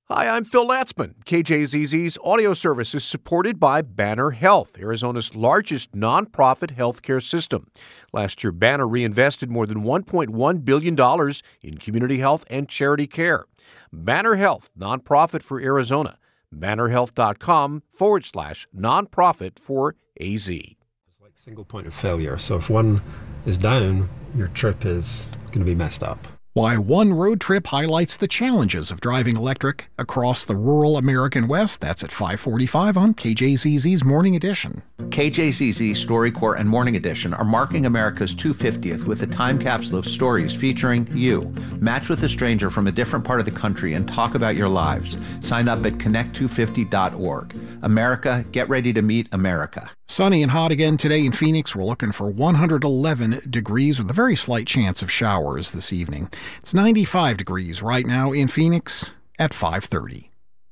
Hi, I'm Phil Latzman. KJZZ's audio service is supported by Banner Health, Arizona's largest nonprofit healthcare system. Last year, Banner reinvested more than $1.1 billion in community health and charity care. Banner Health, nonprofit for Arizona. BannerHealth.com/nonprofit for AZ. It's like single point of failure. So if one is down, your trip is going to be messed up. Why one road trip highlights the challenges of driving electric across the rural American West. That's at 5:45 on KJZZ's Morning Edition. KJZZ, StoryCorps, and Morning Edition are marking America's 250th with a time capsule of stories featuring you. Match with a stranger from a different part of the country and talk about your lives. Sign up at connect250.org. America, get ready to meet America. Sunny and hot again today in Phoenix. We're looking for 111 degrees with a very slight chance of showers this evening. It's 95 degrees right now in Phoenix at 5:30.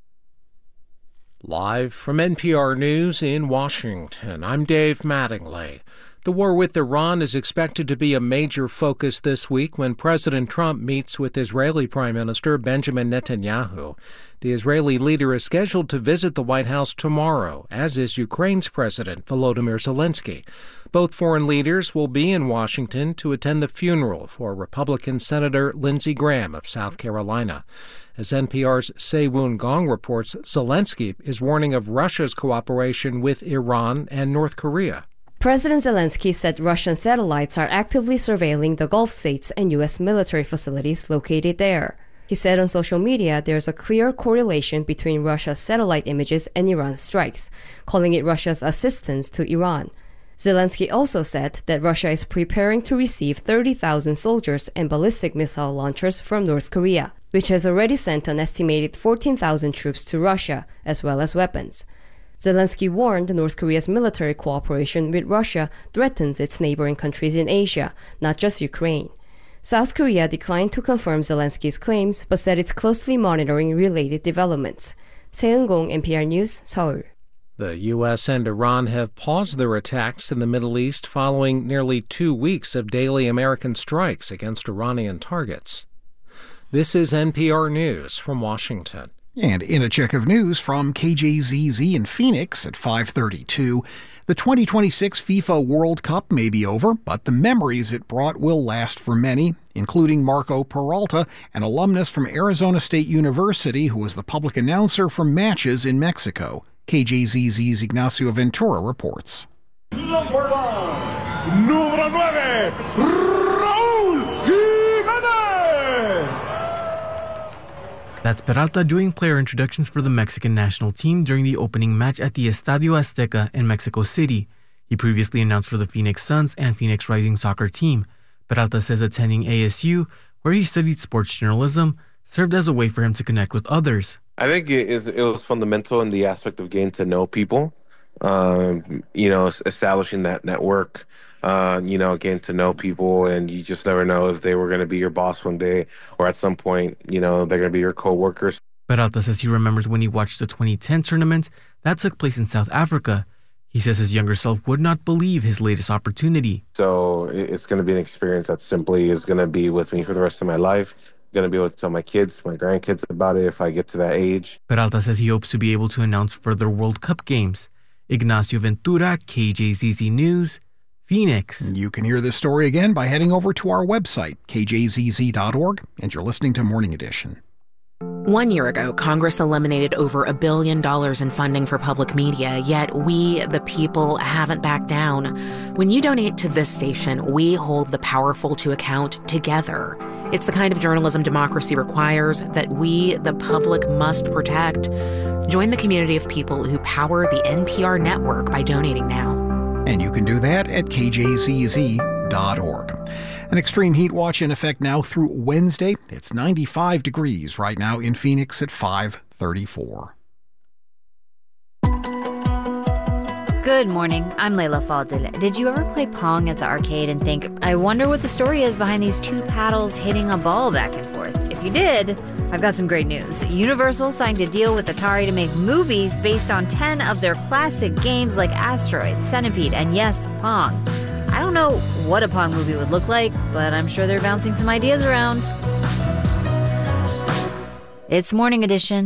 Live from NPR News in Washington, I'm Dave Mattingly. The war with Iran is expected to be a major focus this week when President Trump meets with Israeli Prime Minister Benjamin Netanyahu. The Israeli leader is scheduled to visit the White House tomorrow, as is Ukraine's President Volodymyr Zelensky. Both foreign leaders will be in Washington to attend the funeral for Republican Senator Lindsey Graham of South Carolina. As NPR's Se-Woon Gong reports, Zelensky is warning of Russia's cooperation with Iran and North Korea. President Zelensky said Russian satellites are actively surveilling the Gulf states and U.S. military facilities located there. He said on social media there's a clear correlation between Russia's satellite images and Iran's strikes, calling it Russia's assistance to Iran. Zelensky also said that Russia is preparing to receive 30,000 soldiers and ballistic missile launchers from North Korea, which has already sent an estimated 14,000 troops to Russia, as well as weapons. Zelensky warned North Korea's military cooperation with Russia threatens its neighboring countries in Asia, not just Ukraine. South Korea declined to confirm Zelensky's claims, but said it's closely monitoring related developments. Se-Woon Gong, NPR News, Seoul. The U.S. and Iran have paused their attacks in the Middle East following nearly 2 weeks of daily American strikes against Iranian targets. This is NPR News from Washington. And in a check of news from KJZZ in Phoenix at 5:32, the 2026 FIFA World Cup may be over, but the memories it brought will last for many, including Marco Peralta, an alumnus from Arizona State University who was the public announcer for matches in Mexico. KJZZ's Ignacio Ventura reports. Number 9, Raúl Jiménez. That's Peralta doing player introductions for the Mexican national team during the opening match at the Estadio Azteca in Mexico City. He previously announced for the Phoenix Suns and Phoenix Rising soccer team. Peralta says attending ASU, where he studied sports journalism, served as a way for him to connect with others. I think it was fundamental in the aspect of getting to know people, establishing that network, getting to know people, and you just never know if they were going to be your boss one day or at some point, they're going to be your co-workers. Peralta says he remembers when he watched the 2010 tournament that took place in South Africa. He says his younger self would not believe his latest opportunity. So it's going to be an experience that simply is going to be with me for the rest of my life. Going to be able to tell my kids, my grandkids about it if I get to that age. Peralta says he hopes to be able to announce further World Cup games. Ignacio Ventura, KJZZ News, Phoenix. You can hear this story again by heading over to our website, kjzz.org, and you're listening to Morning Edition. 1 year ago, Congress eliminated over $1 billion in funding for public media, yet we, the people, haven't backed down. When you donate to this station, we hold the powerful to account together. It's the kind of journalism democracy requires that we, the public, must protect. Join the community of people who power the NPR network by donating now. And you can do that at kjzz.org. An extreme heat watch in effect now through Wednesday. It's 95 degrees right now in Phoenix at 5:34. Good morning, I'm Layla Fadil. Did you ever play Pong at the arcade and think, I wonder what the story is behind these two paddles hitting a ball back and forth? If you did, I've got some great news. Universal signed a deal with Atari to make movies based on 10 of their classic games like Asteroid, Centipede, and yes, Pong. I don't know what a Pong movie would look like, but I'm sure they're bouncing some ideas around. It's Morning Edition.